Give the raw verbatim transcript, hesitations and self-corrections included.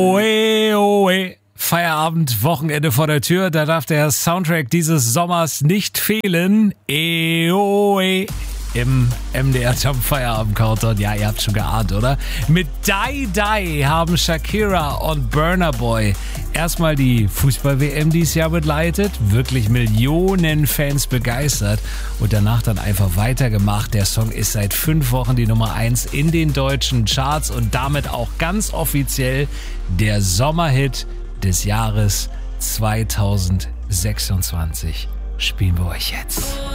Oe, oe. Feierabend, Wochenende vor der Tür, da darf der Soundtrack dieses Sommers nicht fehlen. E oe. Im M D R Top Feierabend Countdown. Ja, ihr habt schon geahnt, oder? Mit Die Die haben Shakira und Burna Boy erstmal die Fußball-W M dieses Jahr begleitet, wirklich Millionen Fans begeistert und danach dann einfach weitergemacht. Der Song ist seit fünf Wochen die Nummer eins in den deutschen Charts und damit auch ganz offiziell der Sommerhit des Jahres zweitausendsechsundzwanzig. Spielen wir euch jetzt.